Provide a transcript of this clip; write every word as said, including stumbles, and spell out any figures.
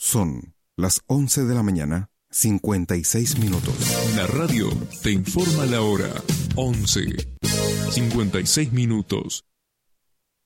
Son las once de la mañana, cincuenta y seis minutos. La radio te informa la hora. once, cincuenta y seis minutos.